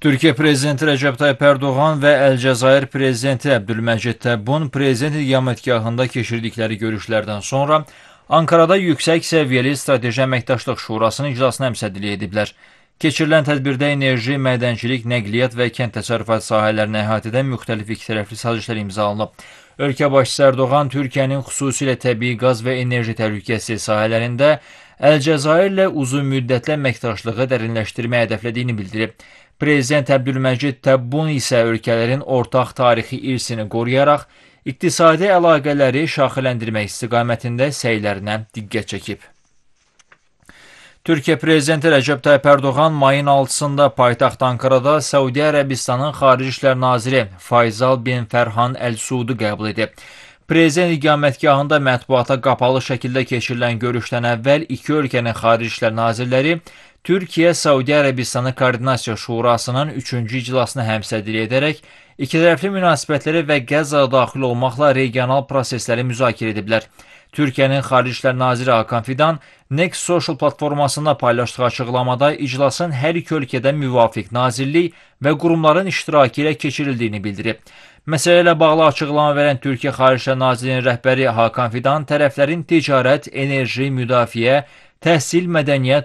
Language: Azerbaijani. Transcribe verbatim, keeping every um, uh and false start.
Türkiye Prezidenti Rəcəb Tayyip Erdoğan və Əlcəzair Prezidenti Əbdülməcid Təbbun Prezident iqamətgahında keçirdikləri görüşlərdən sonra Ankarada yüksək səviyyəli strateji əməkdaşlıq şurasının iclasını həmsədrlik ediblər. Keçirilən tədbirdə enerji, mədənçilik, nəqliyyat və kənd təsərrüfatı sahələrini əhatə edən müxtəlif ikitərəfli sazişlər imzalanıb. Ölkə başçısı Erdoğan Türkiyənin xüsusilə təbii qaz və enerji təhlükəsizliyi sahələrində Əlcəzairlə uzun müddətli əməkdaşlığı dərinləşdirməyə hədəflədiyini bildirib. Prezident Əbdülməcid Təbbun isə ölkələrin ortaq tarixi irsini qoruyaraq iqtisadi əlaqələri şaxələndirmək istiqamətində səylərinə diqqət çəkib. Türkiyə Prezidenti Rəcəb Tayyip Erdoğan mayın altısında paytaxt Ankarada Səudi Ərəbistanın Xarici İşlər Naziri Faysal bin Fərhan Əl-Suudi qəbul edib. Prezident iqamətgahında mətbuata qapalı şəkildə keçirilən görüşdən əvvəl iki ölkənin Xarici İşlər Nazirləri Türkiyə-Səudi Ərəbistanı Koordinasiya Şurasının üçüncü iclasını həmsədrlik edərək ikitərəfli münasibətləri və Qəzzaya daxil olmaqla regional prosesləri müzakirə ediblər. Türkiyənin Xarici İşlər Naziri Hakan Fidan Next Social platformasında paylaşdığı açıqlamada iclasın hər iki ölkədə müvafiq nazirlik və qurumların iştirakı ilə keçirildiyini bildirib. Məsələ ilə bağlı açıqlama verən Türkiyə Xarici İşlər Nazirliyinin rəhbəri Hakan Fidan tərəflərin ticarət, enerji, müdafiə, təhsil, mədəniyyət,